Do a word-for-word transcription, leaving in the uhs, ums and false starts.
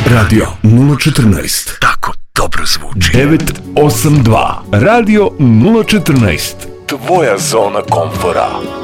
Radio nula četrnaest. Tako dobro zvuči. devet osam dva. Radio nula četrnaest. Tvoja zona komfora.